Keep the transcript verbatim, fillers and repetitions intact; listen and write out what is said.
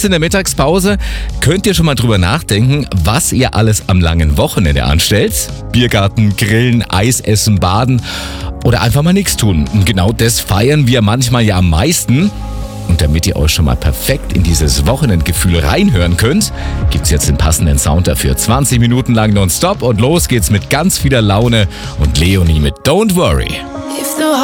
in der Mittagspause könnt ihr schon mal drüber nachdenken, was ihr alles am langen Wochenende anstellt. Biergarten, Grillen, Eis essen, baden oder einfach mal nichts tun. Und genau das feiern wir manchmal ja am meisten. Und damit ihr euch schon mal perfekt in dieses Wochenendgefühl reinhören könnt, gibt's jetzt den passenden Sound dafür. zwanzig Minuten lang nonstop und los geht's mit ganz vieler Laune und Leonie mit Don't Worry.